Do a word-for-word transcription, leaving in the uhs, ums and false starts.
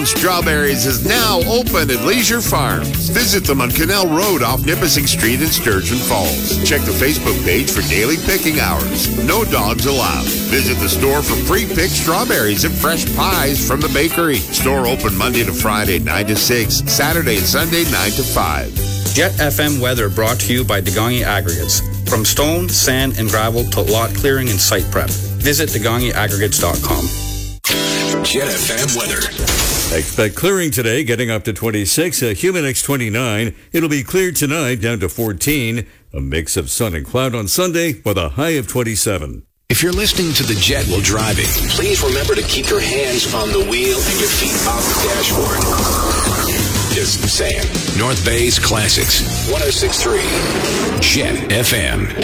Strawberries is now open at Leisure Farms. Visit them on Canal Road off Nipissing Street in Sturgeon Falls. Check the Facebook page for daily picking hours. No dogs allowed. Visit the store for pre-picked strawberries and fresh pies from the bakery. Store open Monday to Friday, nine to six. Saturday and Sunday, nine to five. Jet F M weather brought to you by Degangi Aggregates. From stone, sand, and gravel to lot clearing and site prep. Visit degangi aggregates dot com. Jet F M weather. Expect clearing today, getting up to twenty-six, a humid X twenty-nine. It'll be clear tonight, down to fourteen. A mix of sun and cloud on Sunday with a high of twenty-seven. If you're listening to the Jet while driving, please remember to keep your hands on the wheel and your feet off the dashboard. Just saying. North Bay's Classics, one oh six point three Jet F M.